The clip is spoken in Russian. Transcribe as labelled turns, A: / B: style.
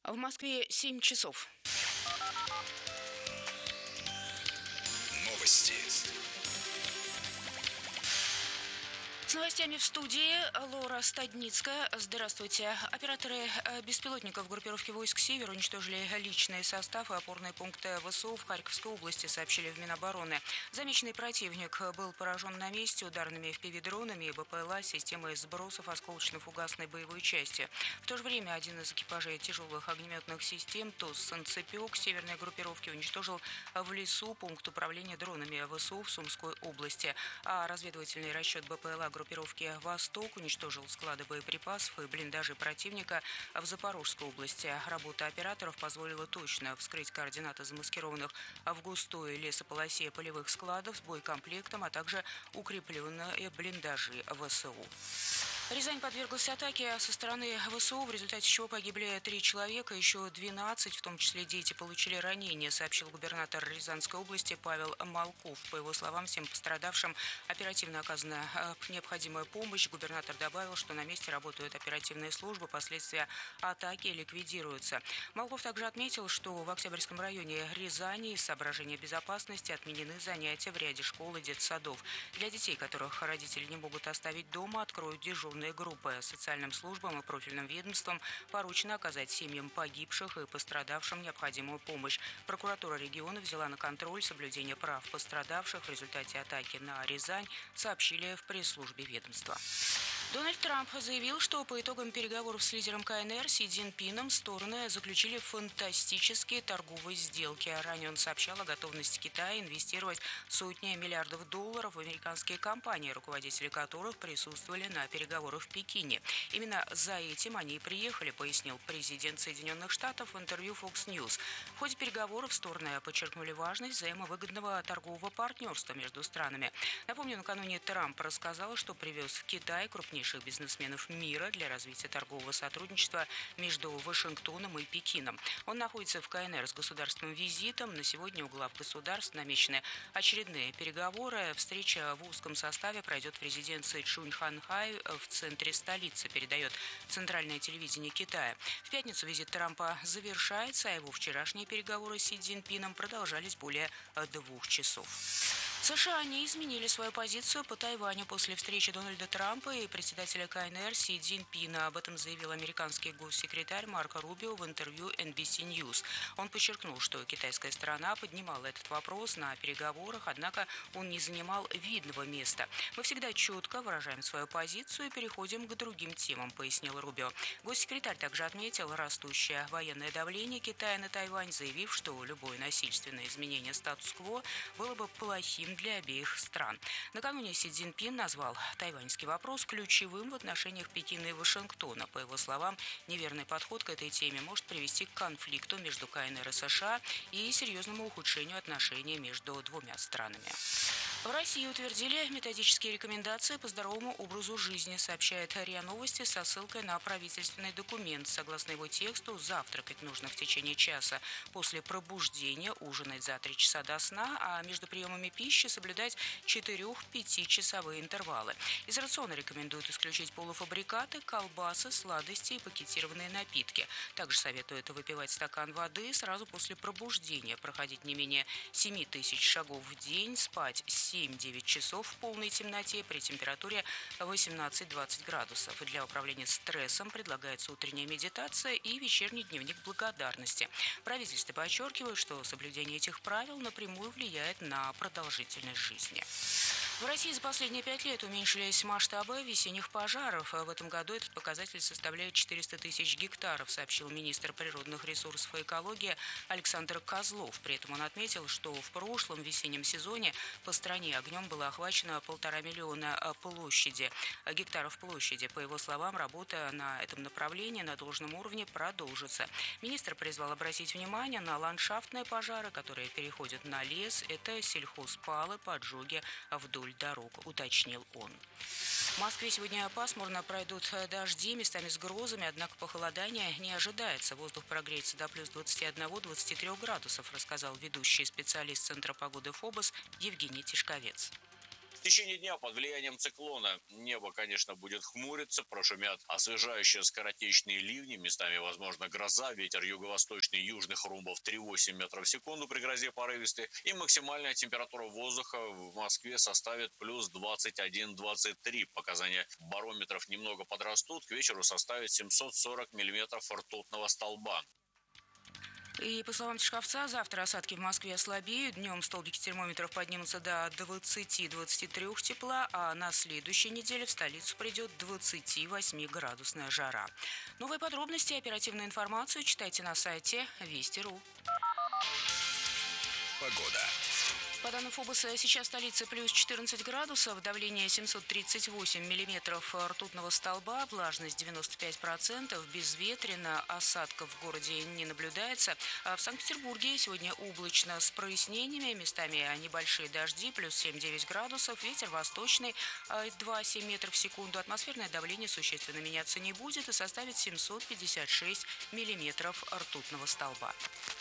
A: В Москве 7 часов.
B: Новости.
A: С новостями в студии Лора Стадницкая. Здравствуйте. Операторы беспилотников группировки войск «Север» уничтожили личный состав и опорные пункты ВСУ в Харьковской области, сообщили в Минобороны. Замеченный противник был поражен на месте ударными FPV-дронами и БПЛА системой сбросов осколочно-фугасной боевой части. В то же время один из экипажей тяжелых огнеметных систем ТОС «Санцепёк» северной группировки уничтожил в лесу пункт управления дронами ВСУ в Сумской области. А разведывательный расчет БПЛА группировки «Восток» уничтожил склады боеприпасов и блиндажи противника в Запорожской области. Работа операторов позволила точно вскрыть координаты замаскированных в густой лесополосе полевых складов с боекомплектом, а также укрепленные блиндажи ВСУ. Рязань подверглась атаке со стороны ВСУ, в результате чего погибли 3 человека, еще 12, в том числе дети, получили ранения, сообщил губернатор Рязанской области Павел Малков. По его словам, всем пострадавшим оперативно оказана необходимая помощь. Губернатор добавил, что на месте работают оперативные службы, последствия атаки ликвидируются. Малков также отметил, что в Октябрьском районе Рязани из соображения безопасности отменены занятия в ряде школ и детсадов. Для детей, которых родители не могут оставить дома, откроют дежурные группы. Социальным службам и профильным ведомствам поручено оказать семьям погибших и пострадавшим необходимую помощь. Прокуратура региона взяла на контроль соблюдение прав пострадавших в результате атаки на Рязань, сообщили в пресс-службе ведомства. Дональд Трамп заявил, что по итогам переговоров с лидером КНР Си Цзиньпином стороны заключили фантастические торговые сделки. Ранее он сообщал о готовности Китая инвестировать сотни миллиардов долларов в американские компании, руководители которых присутствовали на переговорах в Пекине. Именно за этим они и приехали, пояснил президент Соединенных Штатов в интервью Fox News. В ходе переговоров стороны подчеркнули важность взаимовыгодного торгового партнерства между странами. Напомню, накануне Трамп рассказал, что привез в Китай крупнейших бизнесменов мира для развития торгового сотрудничества между Вашингтоном и Пекином. Он находится в КНР с государственным визитом. На сегодня у глав государств намечены очередные переговоры. Встреча в узком составе пройдет в резиденции Чуньханхай в центре столицы, передает центральное телевидение Китая. В пятницу визит Трампа завершается, а его вчерашние переговоры с Си Цзиньпином продолжались более 2 часов. США не изменили свою позицию по Тайваню после встречи Дональда Трампа и председателя КНР Си Цзиньпина. Об этом заявил американский госсекретарь Марко Рубио в интервью NBC News. Он подчеркнул, что китайская сторона поднимала этот вопрос на переговорах, однако он не занимал видного места. «Мы всегда четко выражаем свою позицию и переходим к другим темам», пояснил Рубио. Госсекретарь также отметил растущее военное давление Китая на Тайвань, заявив, что любое насильственное изменение статус-кво было бы плохим для обеих стран. Накануне Си Цзиньпин назвал тайваньский вопрос ключевым в отношениях Пекина и Вашингтона. По его словам, неверный подход к этой теме может привести к конфликту между КНР и США и серьезному ухудшению отношений между двумя странами. В России утвердили методические рекомендации по здоровому образу жизни, сообщает РИА Новости со ссылкой на правительственный документ. Согласно его тексту, завтракать нужно в течение часа после пробуждения, ужинать за 3 часа до сна, а между приемами пищи соблюдать 4-5-часовые интервалы. Из рациона рекомендуют исключить полуфабрикаты, колбасы, сладости и пакетированные напитки. Также советуют выпивать стакан воды сразу после пробуждения, проходить не менее 7000 шагов в день, спать 7-9 часов в полной темноте при температуре 18-20 градусов. Для управления стрессом предлагается утренняя медитация и вечерний дневник благодарности. Правительство подчеркивает, что соблюдение этих правил напрямую влияет на продолжительность жизни. В России за последние 5 лет уменьшились масштабы весенних пожаров. В этом году этот показатель составляет 400 тысяч гектаров, сообщил министр природных ресурсов и экологии Александр Козлов. При этом он отметил, что в прошлом весеннем сезоне по стране огнем было охвачено 1,5 миллиона гектаров площади. По его словам, работа на этом направлении на должном уровне продолжится. Министр призвал обратить внимание на ландшафтные пожары, которые переходят на лес. Это сельхозпалы, поджоги вдоль дорог, уточнил он. В Москве сегодня пасмурно, пройдут дожди, местами с грозами, однако похолодания не ожидается. Воздух прогреется до плюс 21-23 градусов, рассказал ведущий специалист Центра погоды ФОБОС Евгений Тишковец.
B: течение дня под влиянием циклона небо, конечно, будет хмуриться, прошумят освежающие скоротечные ливни, местами возможно гроза, ветер юго-восточный, южных румбов 3,8 метров в секунду при грозе порывистой, и максимальная температура воздуха в Москве составит плюс 21-23. Показания барометров немного подрастут, к вечеру составит 740 миллиметров ртутного столба.
A: И, по словам Тишковца, завтра осадки в Москве ослабеют. Днем столбики термометров поднимутся до 20-23 тепла, а на следующей неделе в столицу придет 28-градусная жара. Новые подробности и оперативную информацию читайте на сайте Вести.ру.
C: Погода.
A: По данным ФОБОСа, сейчас в столице плюс 14 градусов, давление 738 миллиметров ртутного столба, влажность 95%, безветренно, осадков в городе не наблюдается. А в Санкт-Петербурге сегодня облачно с прояснениями, местами небольшие дожди, плюс 7-9 градусов, ветер восточный 2,7 метров в секунду, атмосферное давление существенно меняться не будет и составит 756 миллиметров ртутного столба.